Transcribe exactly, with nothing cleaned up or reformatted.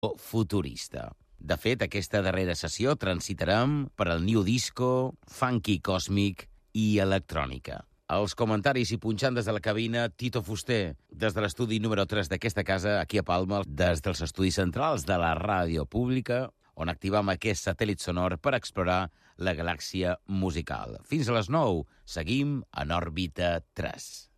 futurista. De fet, aquesta darrera sessió transitarem per al new disco, funky còsmic i electrònica. Els comentaris i punxant des de la cabina, Tito Fuster, des de l'estudi número tres d'aquesta casa, aquí a Palma, des dels estudis centrals de la ràdio pública, on activam aquest satèl·lit sonor per explorar la galàxia musical. Fins a les nou, seguim en òrbita tres.